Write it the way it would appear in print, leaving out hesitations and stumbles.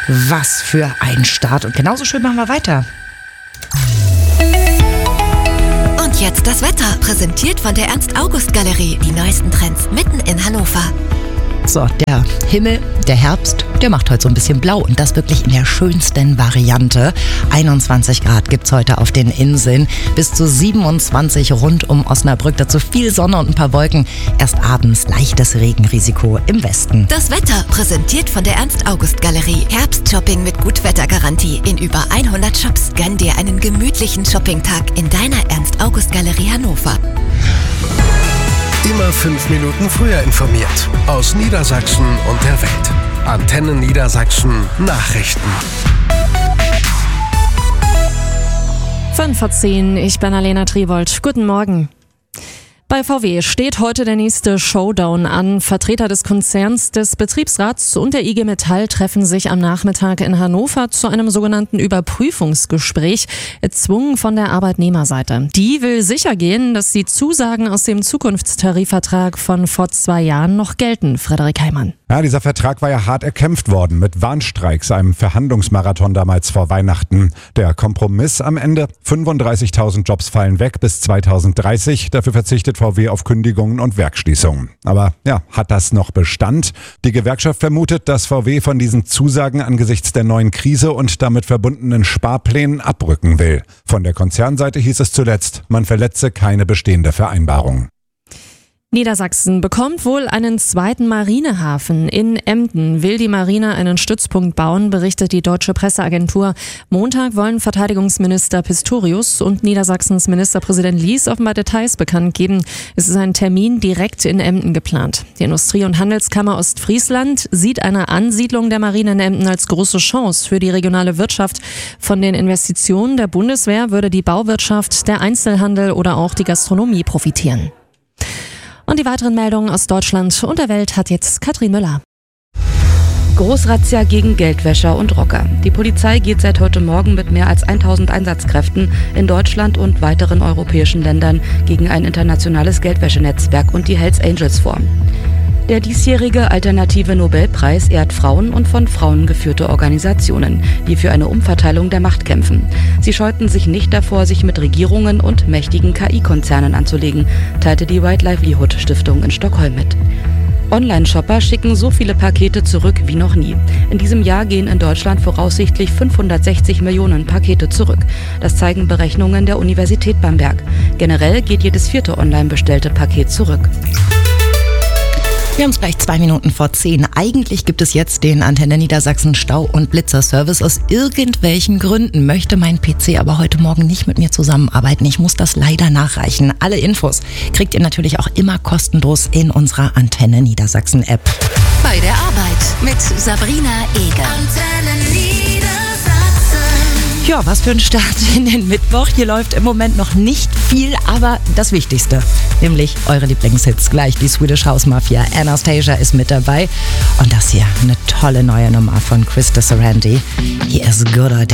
Was für ein Start. Und genauso schön machen wir weiter. Und jetzt das Wetter, präsentiert von der Ernst-August-Galerie. Die neuesten Trends mitten in Hannover. So, der Himmel, der Herbst, der macht heute so ein bisschen blau und das wirklich in der schönsten Variante. 21 Grad gibt's heute auf den Inseln, bis zu 27 rund um Osnabrück. Dazu viel Sonne und ein paar Wolken. Erst abends leichtes Regenrisiko im Westen. Das Wetter, präsentiert von der Ernst-August-Galerie. Herbstshopping mit Gutwettergarantie in über 100 Shops. Gönn dir einen gemütlichen Shoppingtag in deiner Ernst-August-Galerie Hannover. Immer 5 Minuten früher informiert. Aus Niedersachsen und der Welt. Antenne Niedersachsen Nachrichten. 5:10, ich bin Alena Triebold. Guten Morgen. Bei VW steht heute der nächste Showdown an. Vertreter des Konzerns, des Betriebsrats und der IG Metall treffen sich am Nachmittag in Hannover zu einem sogenannten Überprüfungsgespräch, erzwungen von der Arbeitnehmerseite. Die will sichergehen, dass die Zusagen aus dem Zukunftstarifvertrag von vor 2 Jahren noch gelten. Frederik Heimann. Ja, dieser Vertrag war ja hart erkämpft worden mit Warnstreiks, einem Verhandlungsmarathon damals vor Weihnachten. Der Kompromiss am Ende: 35.000 Jobs fallen weg bis 2030. Dafür verzichtet VW auf Kündigungen und Werksschließungen. Aber ja, hat das noch Bestand? Die Gewerkschaft vermutet, dass VW von diesen Zusagen angesichts der neuen Krise und damit verbundenen Sparplänen abrücken will. Von der Konzernseite hieß es zuletzt, man verletze keine bestehende Vereinbarung. Niedersachsen bekommt wohl einen zweiten Marinehafen. In Emden will die Marine einen Stützpunkt bauen, berichtet die deutsche Presseagentur. Montag wollen Verteidigungsminister Pistorius und Niedersachsens Ministerpräsident Lies offenbar Details bekannt geben. Es ist ein Termin direkt in Emden geplant. Die Industrie- und Handelskammer Ostfriesland sieht eine Ansiedlung der Marine in Emden als große Chance für die regionale Wirtschaft. Von den Investitionen der Bundeswehr würde die Bauwirtschaft, der Einzelhandel oder auch die Gastronomie profitieren. Und die weiteren Meldungen aus Deutschland und der Welt hat jetzt Katrin Müller. Großrazzia gegen Geldwäscher und Rocker. Die Polizei geht seit heute Morgen mit mehr als 1000 Einsatzkräften in Deutschland und weiteren europäischen Ländern gegen ein internationales Geldwäschenetzwerk und die Hells Angels vor. Der diesjährige Alternative Nobelpreis ehrt Frauen und von Frauen geführte Organisationen, die für eine Umverteilung der Macht kämpfen. Sie scheuten sich nicht davor, sich mit Regierungen und mächtigen KI-Konzernen anzulegen, teilte die Right Livelihood Stiftung in Stockholm mit. Online-Shopper schicken so viele Pakete zurück wie noch nie. In diesem Jahr gehen in Deutschland voraussichtlich 560 Millionen Pakete zurück. Das zeigen Berechnungen der Universität Bamberg. Generell geht jedes 4. online bestellte Paket zurück. Wir haben es gleich 2 Minuten vor 10. Eigentlich gibt es jetzt den Antenne Niedersachsen Stau- und Blitzerservice. Aus irgendwelchen Gründen möchte mein PC aber heute Morgen nicht mit mir zusammenarbeiten. Ich muss das leider nachreichen. Alle Infos kriegt ihr natürlich auch immer kostenlos in unserer Antenne Niedersachsen App. Bei der Arbeit mit Sabrina Eger. Antenne Niedersachsen. Ja, was für ein Start in den Mittwoch. Hier läuft im Moment noch nicht viel, aber das Wichtigste, nämlich eure Lieblingshits. Gleich die Swedish House Mafia. Anastasia ist mit dabei. Und das hier, eine tolle neue Nummer von Krista Sarandon. Hier ist Good Old Days.